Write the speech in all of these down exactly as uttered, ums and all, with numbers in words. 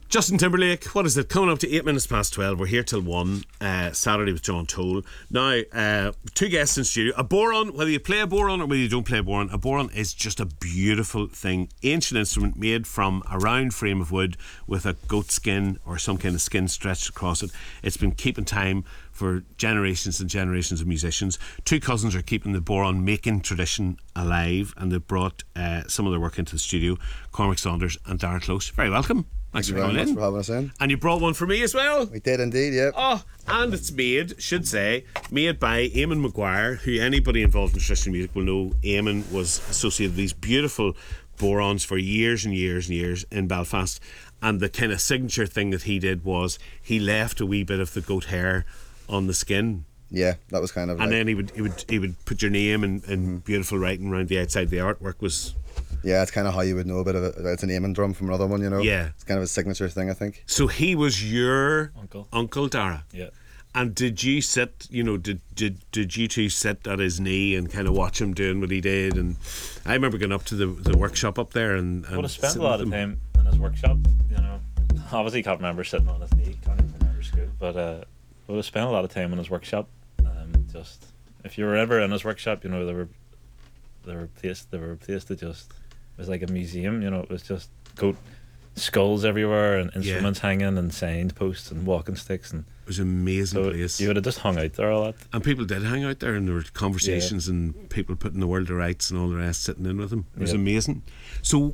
Justin Timberlake, what is it? Coming up to eight minutes past twelve. We're here till one, uh, Saturday with John Toll. Now, uh, two guests in studio. A boron, whether you play a boron or whether you don't play a boron, a boron is just a beautiful thing. Ancient instrument made from a round frame of wood with a goat skin or some kind of skin stretched across it. It's been keeping time for generations and generations of musicians. Two cousins are keeping the boron making tradition alive, and they've brought uh, some of their work into the studio. Cormac Saunders and Dara Close. Very welcome. Thanks Thank for you very coming much in. for having us in. And you brought one for me as well. We did indeed, yeah. Oh, and it's made, should say, made by Eamon Maguire, who anybody involved in traditional music will know. Eamon was associated with these beautiful borons for years and years and years in Belfast. And the kind of signature thing that he did was he left a wee bit of the goat hair on the skin. Yeah, that was kind of. And like, then he would he would he would put your name and, and mm-hmm. beautiful writing around the outside. The artwork was. Yeah, it's kind of how you would know a bit of it. It's an Eamon drum from another one, you know. Yeah, it's kind of a signature thing, I think. So he was your uncle, uncle Dara. Yeah. And did you sit, you know, did did did you two sit at his knee and kind of watch him doing what he did? And I remember going up to the, the workshop up there and, and would have spent a lot of time in his workshop, you know. Obviously can't remember sitting on his knee, can't even remember school, but uh, would have spent a lot of time in his workshop. Um, just if you were ever in his workshop, you know, there were there were places there were places to just. It was like a museum, you know. It was just goat skulls everywhere and instruments yeah. hanging and signposts and walking sticks, and it was an amazing so place. You would have just hung out there a lot. And people did hang out there, and there were conversations yeah. and people putting the world to rights and all the rest, sitting in with them. It was yeah. amazing. So,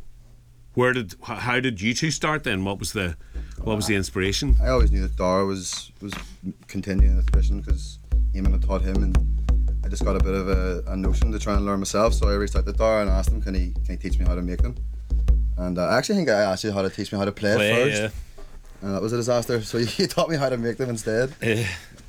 where did how did you two start then? What was the what was the inspiration? I always knew that Dara was was continuing the tradition because Eamon had taught him, and I just got a bit of a, a notion to try and learn myself, so I reached out to Dara and asked him, can he can he teach me how to make them? And uh, I actually think I asked you how to teach me how to play, play it first, yeah. and that was a disaster. So you taught me how to make them instead. Yeah.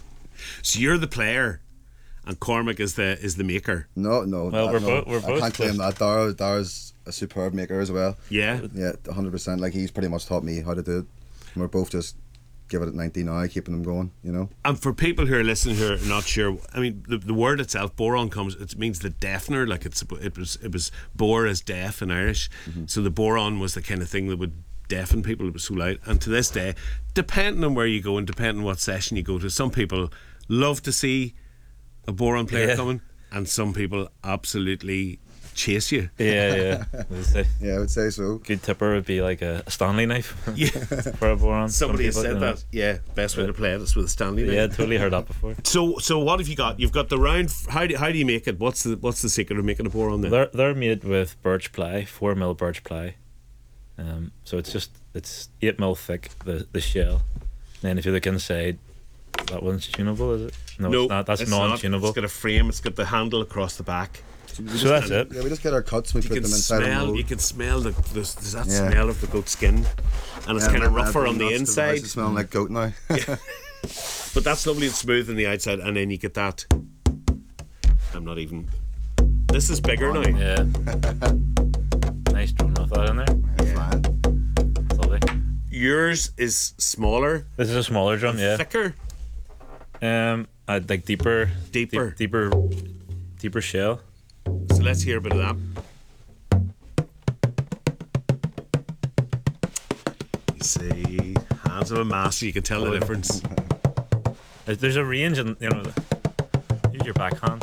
So you're the player, and Cormac is the is the maker. No, no. Well, that, we're no, both. We're both. I can't claim that. Dara, Dara's a superb maker as well. Yeah, yeah, one hundred percent. Like he's pretty much taught me how to do it. And we're both just. Give it at ninety now, keeping them going, you know. And for people who are listening who are not sure, I mean, the, the word itself, boron, comes. It means the deafener. Like it's it was it was bor as deaf in Irish, mm-hmm. so the boron was the kind of thing that would deafen people. It was so loud. And to this day, depending on where you go and depending on what session you go to, some people love to see a boron player yeah. coming, and some people absolutely chase you. Yeah, yeah. I yeah, I would say so. Good tipper would be like a, a Stanley knife. Yeah, for a boron. Somebody has said you know. that. Yeah, best way to play it is with a Stanley knife. Yeah, totally heard that before. So, so what have you got? You've got the round. How do how do you make it? What's the what's the secret of making a boron then? They're they're made with birch ply, four mil birch ply. Um, so it's just it's eight mil thick the the shell. And then if you look inside, that one's tunable, is it? No, no it's not. That's it's non-tunable. Not. It's got a frame. It's got the handle across the back. So, so that's it. Yeah, we just get our cuts. We you put can them inside. Smell, a mold. You can smell the there's, there's that yeah. smell of the goat skin, and it's yeah, kind of rougher on the inside. It's smelling like goat now. Yeah. But that's lovely and smooth on the outside, and then you get that. I'm not even. This is bigger now. Yeah. Nice drum with that in there. Yeah. Lovely. Yours is smaller. This is a smaller drum. Yeah. Thicker. Um, uh, like deeper, deeper, deep, deeper, deeper shell. So let's hear a bit of that. You see, hands of a master, you can tell the difference. There's a range, in you know. Use your backhand.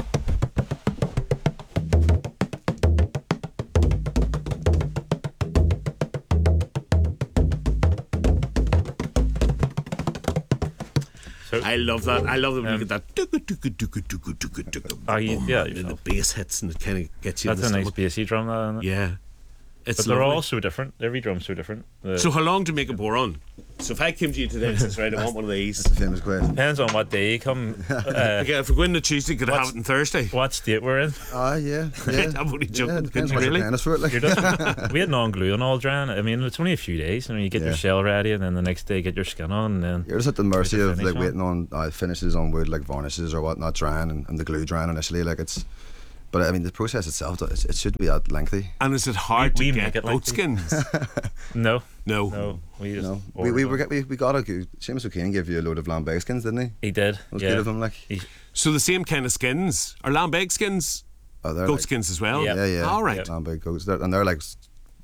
I love that. I love that um, we get that. Oh, you, yeah, and the bass hits and it kind of gets you. That's in the a nice stomach. bassy drum, that, isn't it? Yeah, it's but they're lovely. all so different. Every drum's so different. The so how long to make a boron? So if I came to you today and says, right, I want one of these. That's the famous question. Depends on what day you come. Uh, okay, if we go in on Tuesday, could I have it on Thursday? What state we're in? Ah, uh, yeah, yeah. I'm only joking. Yeah, Could you really? For it, like. just, we had non-glue and all drying. I mean, it's only a few days. You know, you get yeah. your shell ready, and then the next day get your skin on, and then you're just at the mercy of like on. waiting on uh, finishes on wood, like varnishes or whatnot, drying, and, and the glue drying initially. Like it's. But I mean, the process itself, it, it should be that lengthy. And is it hard we, to we get make it goat skins? no, no, no. We just no. We we, were, we we got a good. Seamus O'Kane gave you a load of lambeg skins, didn't he? He did. It was yeah. good of him, like. He, so the same kind of skins are lambeg skins, oh, goat like, skins as well. Yeah, yeah, yeah. All right, lambeg goats, they're, and they're like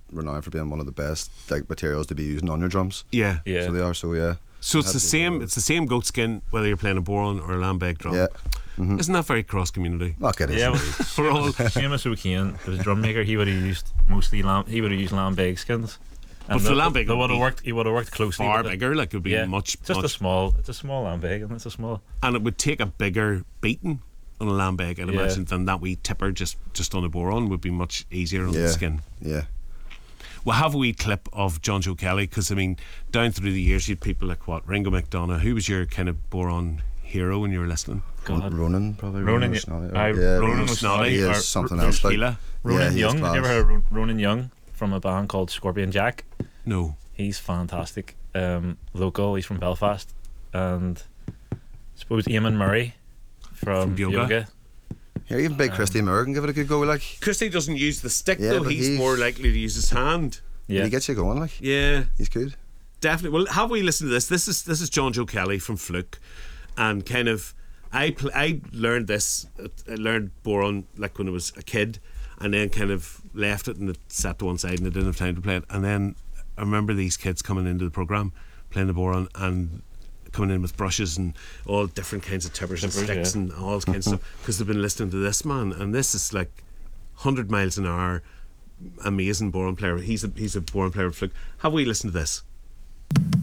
renowned for being one of the best like materials to be using on your drums. Yeah. Yeah. So they are. So yeah. So it's the Absolutely. same. It's the same goat skin whether you're playing a boron or a lambeg drum. Yeah. Mm-hmm. Isn't that very cross community? Look, it is. Yeah, well, We're all Seamus O'Kane, the drum maker, he would have used mostly lamb. He would have used lamb skins. But for the- lamb-bag they would would have be worked. He would have worked closely. far with it. bigger. Like it would be Yeah, much, just a much, small. It's a small lamb and it's a small. and it would take a bigger beating on a lambeg, I'd Yeah. imagine, than that wee tipper just just on a boron would be much easier on Yeah. the skin. Yeah. We'll have a wee clip of John Joe Kelly because I mean, down through the years, you had people like what Ringo McDonough. Who was your kind of boron hero when you were listening? God. Ronan probably. Ronan, O'Snally, or- I- yeah, Ronan Ronan O'Snally He or is something R- else. Like, Sheila? Ronan yeah, he is Young. Have you class. ever heard of Ro- Ronan Young from a band called Scorpion Jack? No. He's fantastic. Um, local. He's from Belfast, and I suppose Eamon Murray from, From Yoga. Yoga. Here, even Big Christy Moore can give it a good go. Like, Christy doesn't use the stick Yeah, though. but He's, he's- more likely to use his hand. Yeah. he gets you going. Like, Yeah. he's good. Definitely. Well, have we listened to this? This is this is John Joe Kelly from Fluke, and kind of I pl- I learned this. I learned boron like when I was a kid, and then kind of left it and it sat to one side and I didn't have time to play it. And then I remember these kids coming into the program playing the boron and coming in with brushes and all different kinds of tippers and Tippers, sticks yeah. and all kinds of stuff because they've been listening to this man, and this is like one hundred miles an hour. Amazing boron player. He's a he's a boron player with Fluke. Have we listened to this?